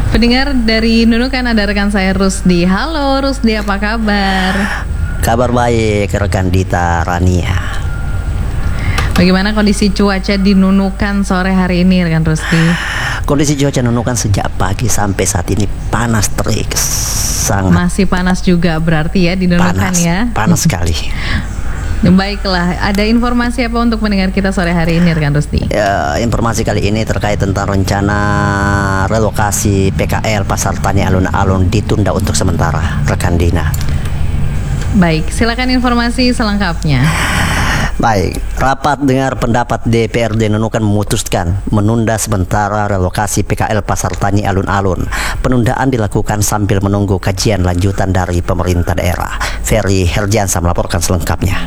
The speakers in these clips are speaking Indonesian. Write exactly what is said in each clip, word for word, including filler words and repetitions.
Pendengar dari Nunukan, ada rekan saya Rusdi. Halo Rusdi, apa kabar? Kabar baik rekan Dita Rania. Bagaimana kondisi cuaca di Nunukan sore hari ini rekan Rusdi? Kondisi cuaca Nunukan sejak pagi sampai saat ini panas terik. Sangat masih panas juga berarti ya di Nunukan panas, ya? Panas sekali. Baiklah, ada informasi apa untuk mendengar kita sore hari ini rekan Rusdi? Ya, informasi kali ini terkait tentang rencana relokasi P K L Pasar Tani Alun-Alun ditunda untuk sementara, rekan Dina. Baik, silakan informasi selengkapnya. Baik, rapat dengar pendapat D P R D Nunukan memutuskan menunda sementara relokasi P K L Pasar Tani Alun-Alun. Penundaan dilakukan sambil menunggu kajian lanjutan dari pemerintah daerah. Ferry Herjansa melaporkan selengkapnya.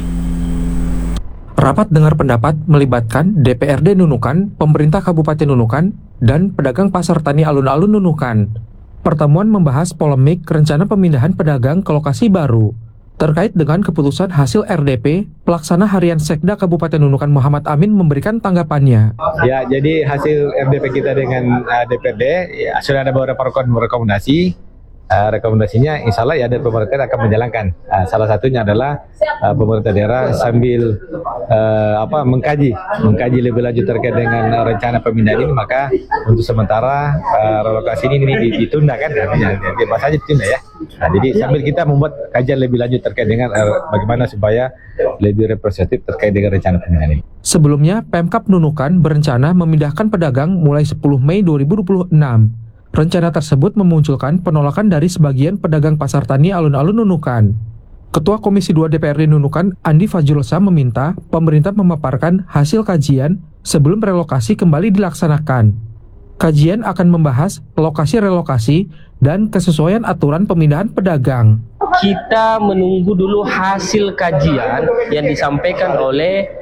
Rapat dengar pendapat melibatkan D P R D Nunukan, pemerintah Kabupaten Nunukan, dan pedagang Pasar Tani Alun-Alun Nunukan. Pertemuan membahas polemik rencana pemindahan pedagang ke lokasi baru terkait dengan keputusan hasil R D P. Pelaksana Harian Sekda Kabupaten Nunukan Muhammad Amin memberikan tanggapannya. Ya, jadi hasil R D P kita dengan uh, D P R D ya, sudah ada beberapa rekomendasi. Uh, rekomendasinya insya Allah ya dari pemerintah akan menjalankan. Uh, salah satunya adalah uh, pemerintah daerah sambil uh, apa mengkaji mengkaji lebih lanjut terkait dengan uh, rencana pemindahan ini, maka untuk sementara uh, relokasi ini, ini ditunda kan, artinya bahasa saja ditunda ya. Nah, jadi sambil kita membuat kajian lebih lanjut terkait dengan uh, bagaimana supaya lebih representatif terkait dengan rencana pemindahan ini. Sebelumnya, Pemkab Nunukan berencana memindahkan pedagang mulai sepuluh Mei dua ribu dua puluh enam. Rencana tersebut memunculkan penolakan dari sebagian pedagang Pasar Tani Alun-Alun Nunukan. Ketua Komisi dua D P R D Nunukan, Andi Fajrulsa, meminta pemerintah memaparkan hasil kajian sebelum relokasi kembali dilaksanakan. Kajian akan membahas lokasi-relokasi dan kesesuaian aturan pemindahan pedagang. Kita menunggu dulu hasil kajian yang disampaikan oleh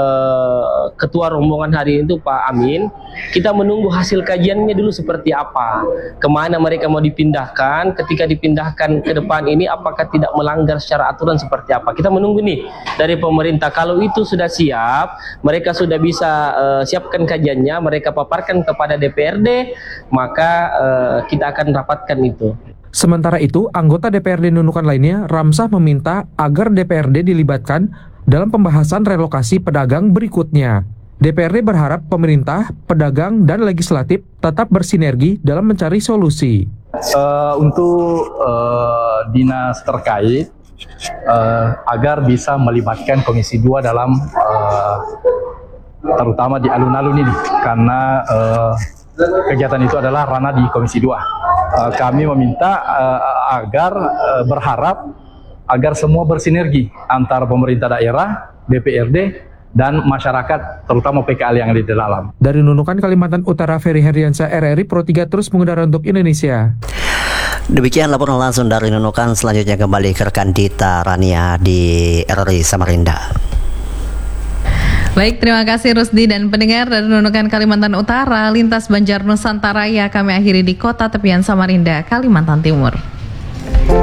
Uh, ketua rombongan hari itu Pak Amin. Kita menunggu hasil kajiannya dulu seperti apa, kemana mereka mau dipindahkan, ketika dipindahkan ke depan ini apakah tidak melanggar secara aturan seperti apa. Kita menunggu nih dari pemerintah. Kalau itu sudah siap, mereka sudah bisa uh, siapkan kajiannya, mereka paparkan kepada D P R D, maka uh, kita akan rapatkan itu. Sementara itu, anggota D P R D Nunukan lainnya, Ramsah, meminta agar D P R D dilibatkan dalam pembahasan relokasi pedagang berikutnya. D P R D berharap pemerintah, pedagang, dan legislatif tetap bersinergi dalam mencari solusi. Uh, untuk uh, dinas terkait, uh, agar bisa melibatkan Komisi dua dalam, uh, terutama di alun-alun ini, karena uh, kegiatan itu adalah ranah di Komisi dua. Uh, kami meminta uh, agar uh, berharap agar semua bersinergi antara pemerintah daerah, D P R D, dan masyarakat, terutama P K L yang ada di dalam. Dari Nunukan, Kalimantan Utara, Ferry Herdiansyah, R R I Pro tiga terus mengudara untuk Indonesia. Demikian laporan langsung dari Nunukan. Selanjutnya kembali ke rekan Dita Rania di R R I Samarinda. Baik, terima kasih Rusdi dan pendengar dari Nunukan Kalimantan Utara, lintas Banjar Nusantara, ya kami akhiri di kota tepian Samarinda, Kalimantan Timur.